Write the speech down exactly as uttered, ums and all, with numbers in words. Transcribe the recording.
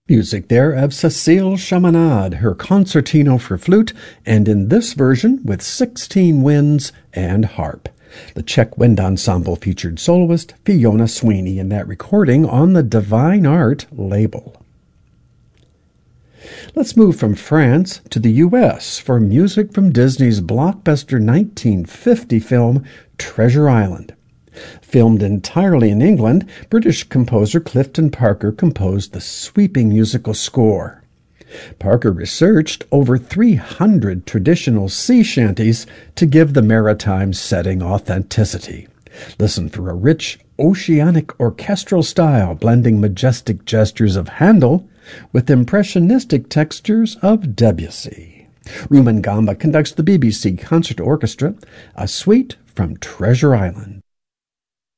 Music there of Cécile Chaminade, her concertino for flute, and in this version with sixteen winds and harp. The Czech Wind Ensemble featured soloist Fiona Sweeney in that recording on the Divine Art label. Let's move from France to the U S for music from Disney's blockbuster nineteen fifty film Treasure Island. Filmed entirely in England, British composer Clifton Parker composed the sweeping musical score. Parker researched over three hundred traditional sea shanties to give the maritime setting authenticity. Listen for a rich, oceanic orchestral style blending majestic gestures of Handel with impressionistic textures of Debussy. Rumen Gamba conducts the B B C Concert Orchestra, a suite from Treasure Island.